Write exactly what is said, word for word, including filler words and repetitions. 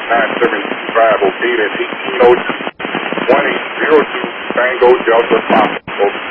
nine seven two five, okay, that's eighteen oh two, one eight zero two, Tango Delta Papa, over.